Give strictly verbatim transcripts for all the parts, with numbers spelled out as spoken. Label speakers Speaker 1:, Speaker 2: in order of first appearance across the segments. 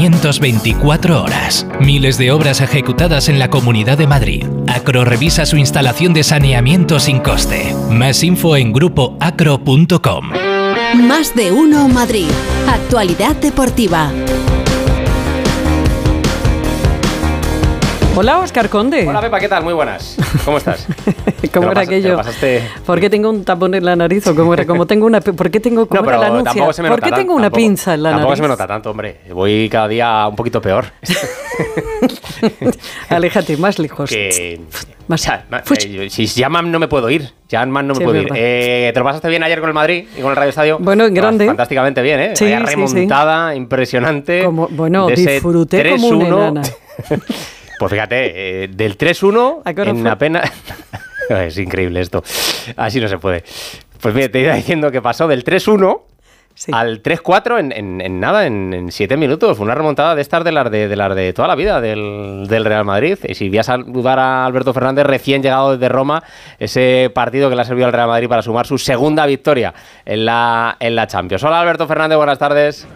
Speaker 1: mantenimientos veinticuatro horas. Miles de obras ejecutadas en la Comunidad de Madrid. Acro revisa su instalación de saneamiento sin coste. Más info en grupo acro punto com.
Speaker 2: Más de uno Madrid. Actualidad deportiva.
Speaker 3: Hola, Óscar Conde.
Speaker 4: Hola, Pepa, ¿qué tal? Muy buenas. ¿Cómo estás?
Speaker 3: ¿Cómo era aquello?
Speaker 4: Pasaste...
Speaker 3: ¿Por qué tengo un tapón en la nariz? ¿O cómo era? Como tengo una... ¿Por qué tengo... ¿Cómo
Speaker 4: no,
Speaker 3: era la anuncia?
Speaker 4: ¿Por
Speaker 3: qué tengo una
Speaker 4: tampoco,
Speaker 3: pinza en la
Speaker 4: tampoco
Speaker 3: nariz?
Speaker 4: Tampoco se me nota tanto, hombre. Voy cada día un poquito peor.
Speaker 3: Aléjate, más lejos.
Speaker 4: Que...
Speaker 3: Más...
Speaker 4: O sea, eh, si llaman no me puedo ir. Llaman no me sí, puedo ir. Eh, ¿Te lo pasaste bien ayer con el Madrid y con el Radio Estadio?
Speaker 3: Bueno, en grande.
Speaker 4: Fantásticamente bien, ¿eh?
Speaker 3: Sí,
Speaker 4: Vaya remontada,
Speaker 3: sí, sí.
Speaker 4: impresionante.
Speaker 3: Como, bueno, disfruté como una enana.
Speaker 4: Pues fíjate, eh, del tres uno en
Speaker 3: fue?
Speaker 4: apenas... Es increíble esto. Así no se puede. Pues mira, te iba diciendo que pasó del tres uno sí. al tres cuatro en, en, en nada, en, en siete minutos. Fue una remontada de estas de las de, de, las de toda la vida del, del Real Madrid. Y si voy a saludar a Alberto Fernández, recién llegado desde Roma, ese partido que le ha servido al Real Madrid para sumar su segunda victoria en la, en la Champions. Hola, Alberto Fernández, buenas tardes.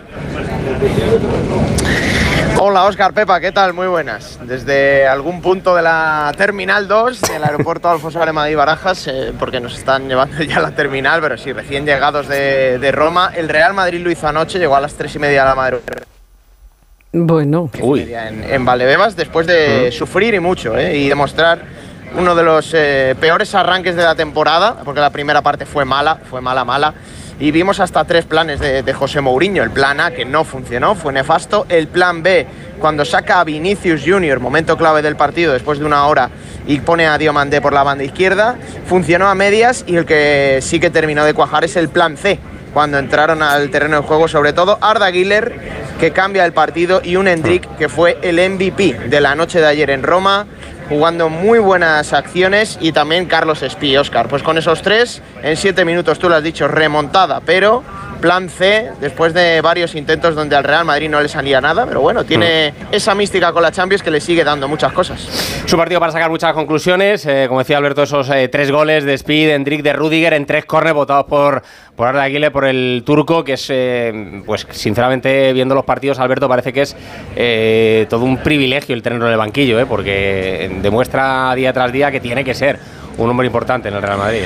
Speaker 5: Hola, Óscar, Pepa, ¿qué tal? Muy buenas. Desde algún punto de la Terminal dos del aeropuerto Alfonso Garema de Barajas, eh, porque nos están llevando ya a la terminal, pero sí, recién llegados de, de Roma. El Real Madrid lo hizo anoche, llegó a las tres y media de la madrugada.
Speaker 3: Bueno.
Speaker 5: Uy. En, en Valdebebas, después de uh-huh. sufrir y mucho, eh, y demostrar uno de los eh, peores arranques de la temporada, porque la primera parte fue mala, fue mala, mala. Y vimos hasta tres planes de, de José Mourinho. El plan A, que no funcionó, fue nefasto. El plan B, cuando saca a Vinicius Junior, momento clave del partido, después de una hora, y pone a Diomandé por la banda izquierda, funcionó a medias. Y el que sí que terminó de cuajar es el plan C, cuando entraron al terreno de juego, sobre todo Arda Güler, que cambia el partido, y un Endrick, que fue el M V P de la noche de ayer en Roma, jugando muy buenas acciones, y también Carlos Espí, Óscar. Pues con esos tres, en siete minutos, tú lo has dicho, remontada, pero plan C, después de varios intentos donde al Real Madrid no le salía nada, pero bueno, tiene mm. esa mística con la Champions que le sigue dando muchas cosas.
Speaker 4: Su partido para sacar muchas conclusiones, eh, como decía Alberto, esos eh, tres goles de Espí, de Endrick, de Rüdiger, en tres córner votados por, por Arda Güler, por el turco, que es, eh, pues sinceramente, viendo los partidos, Alberto, parece que es eh, todo un privilegio el tenerlo en el banquillo, eh, porque demuestra día tras día que tiene que ser un hombre importante en el Real Madrid.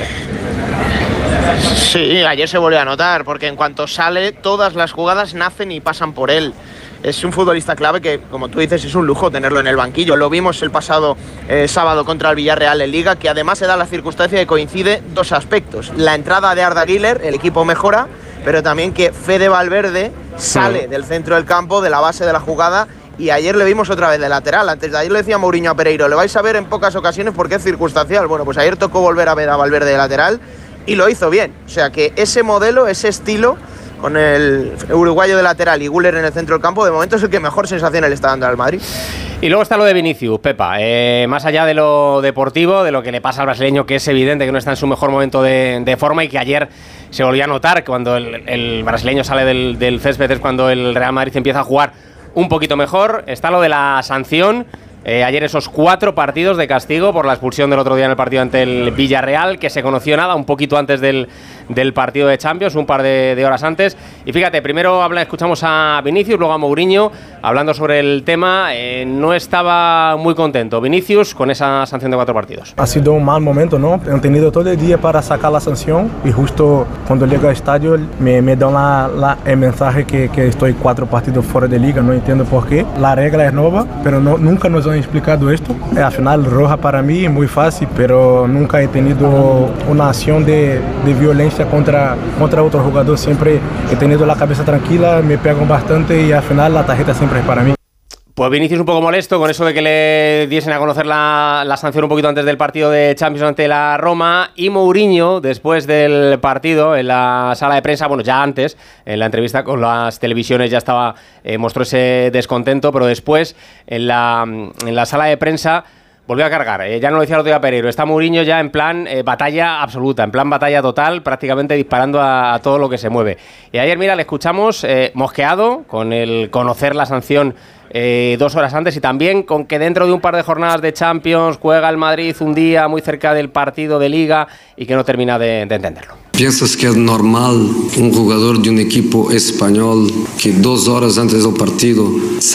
Speaker 4: Eh.
Speaker 5: Sí, ayer se volvió a notar, porque en cuanto sale, todas las jugadas nacen y pasan por él. Es un futbolista clave que, como tú dices, es un lujo tenerlo en el banquillo. Lo vimos el pasado eh, sábado contra el Villarreal en Liga, que además se da la circunstancia de que coincide dos aspectos. La entrada de Arda Güler, el equipo mejora, pero también que Fede Valverde sale sí. del centro del campo, de la base de la jugada, y ayer le vimos otra vez de lateral. Antes de ayer le decía Mourinho a Pereiro, le vais a ver en pocas ocasiones porque es circunstancial. Bueno, pues ayer tocó volver a ver a Valverde de lateral y lo hizo bien. O sea que ese modelo, ese estilo, con el uruguayo de lateral y Güler en el centro del campo, de momento es el que mejor sensaciones le está dando al Madrid.
Speaker 4: Y luego está lo de Vinicius, Pepa. Eh, más allá de lo deportivo, de lo que le pasa al brasileño, que es evidente que no está en su mejor momento de, de forma, y que ayer se volvió a notar que cuando el, el brasileño sale del, del césped es cuando el Real Madrid empieza a jugar un poquito mejor. Está lo de la sanción. Eh, ayer esos cuatro partidos de castigo por la expulsión del otro día en el partido ante el Villarreal, que se conoció nada, un poquito antes del, del partido de Champions, un par de, de horas antes. Y fíjate, primero habla, escuchamos a Vinicius, luego a Mourinho, hablando sobre el tema. Eh, no estaba muy contento Vinicius con esa sanción de cuatro partidos.
Speaker 6: Ha sido un mal momento, ¿no? He tenido todo el día para sacar la sanción y justo cuando llego al estadio me, me dan la, la, el mensaje que, que estoy cuatro partidos fuera de liga. No entiendo por qué. La regla es nueva, pero no, nunca nos han explicado esto. Al final, roja para mí es muy fácil, pero nunca he tenido una acción de, de violencia contra, contra otro jugador. Siempre he tenido la cabeza tranquila, me pegan bastante y al final la tarjeta siempre es para mí.
Speaker 4: Pues Vinicius un poco molesto con eso de que le diesen a conocer la, la sanción un poquito antes del partido de Champions ante la Roma, y Mourinho, después del partido, en la sala de prensa, bueno, ya antes, en la entrevista con las televisiones ya estaba, eh, mostró ese descontento, pero después, en la, en la sala de prensa, volvió a cargar. Eh, ya no lo decía el otro día Pereiro, está Mourinho ya en plan eh, batalla absoluta, en plan batalla total, prácticamente disparando a, a todo lo que se mueve. Y ayer, mira, le escuchamos eh, mosqueado con el conocer la sanción Eh, dos horas antes, y también con que dentro de un par de jornadas de Champions juega el Madrid un día muy cerca del partido de Liga y que no termina de, de entenderlo.
Speaker 7: ¿Piensas que es normal un jugador de un equipo español que dos horas antes del partido